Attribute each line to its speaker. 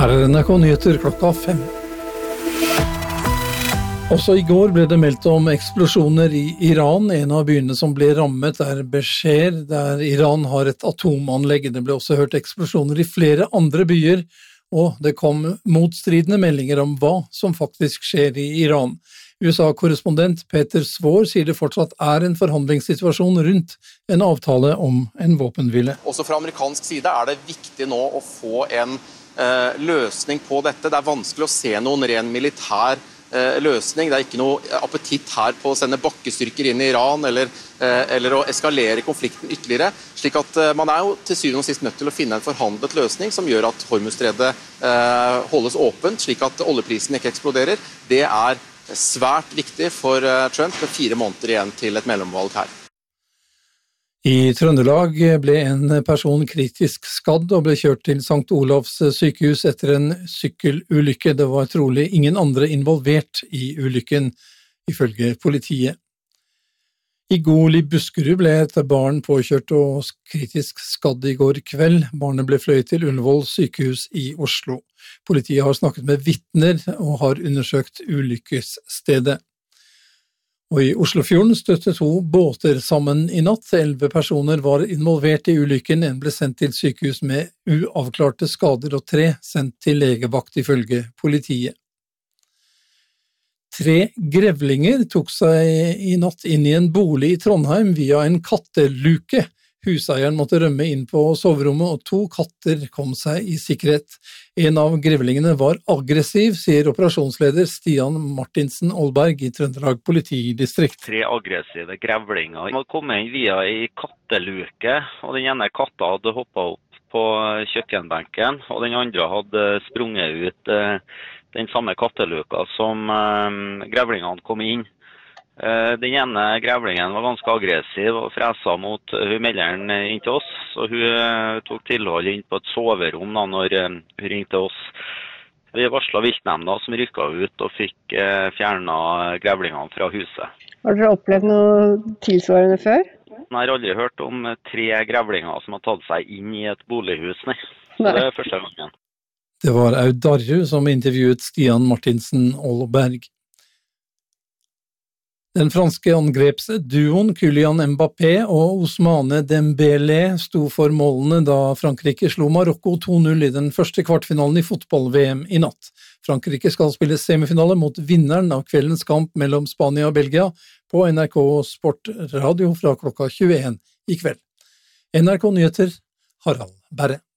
Speaker 1: Her NRK Nyheter klokka 5. Også i går ble det meldt om eksplosjoner i Iran. En av byene som ble rammet Besher, der Iran har et atomanlegg. Det ble også hørt eksplosjoner i flere andre byer, og det kom motstridende meldinger om hva som faktisk skjer i Iran. USA-korrespondent Peter Svår sier det fortsatt en forhandlingssituasjon rundt en avtale om en våpenhvile.
Speaker 2: Også fra amerikansk side det viktig nå å få en løsning på dette. Det vanskelig å se noen ren militær løsning. Det ikke noe appetitt her på å sende bakkestyrker inn i Iran eller å eskalere konflikten ytterligere. Slik at man jo til syvende og sist nødt til å finne en forhandlet løsning som gjør at Hormuzstredet holdes åpent, slik at oljeprisen ikke eksploderer. Det svært viktig for Trump med 4 måneder igjen til et mellomvalg her.
Speaker 1: I Trøndelag ble en person kritisk skadd og ble kjørt til St. Olavs sykehus etter en sykkelulykke. Det var trolig ingen andre involvert i ulykken, ifølge politiet. I Gol i Buskerud ble et barn påkjørt og kritisk skadd i går kveld. Barnet ble fløyet til Ullevål sykehus i Oslo. Politiet har snakket med vitner og har undersøkt ulykkesstedet. Og i Oslofjorden støtte 2 båter sammen i natt. 11 personer var involvert i ulykken. En ble sendt til sykehus med uavklarte skader og 3 sendt til legevakt ifølge politiet. 3 grevlinger tok seg i natt inn i en bolig i Trondheim via en katteluke. Huseieren måtte rømme inn på soverommet, og 2 katter kom seg i sikkerhet. En av grevlingene var aggressiv, sier operasjonsleder Stian Martinsen Olberg i Trøndelag politidistrikt.
Speaker 3: 3 aggressive grevlinger hadde kommet inn via en katteluke, og den ene katta hadde hoppet opp på kjøkkenbenken, og den andre hadde sprunget ut den samme katteluka som grevlingene kom inn. Den ene grevlingen var ganske aggressiv og fresa mot melderen inn til oss, så hun tok tilhold inn på et soverom når hun ringte oss. Vi varslet viltnemnda som rykket ut og fikk fjernet grevlingene fra huset.
Speaker 4: Har dere opplevd noe tilsvarende før?
Speaker 3: Jeg har aldri hørt om 3 grevlinger som har tatt seg inn i et bolighus, nei. Så det første gangen.
Speaker 1: Det var Aud Darju som intervjuet Stian Martinsen Olberg. Den franske angrepsduoen Kylian Mbappé og Ousmane Dembélé sto for målene da Frankrike slo Marokko 2-0 i den første kvartfinalen i fotball-VM i natt. Frankrike skal spille semifinale mot vinneren av kveldens kamp mellom Spania og Belgia på NRK Sport Radio fra klokka 21 i kveld. NRK Nyheter, Harald Berre.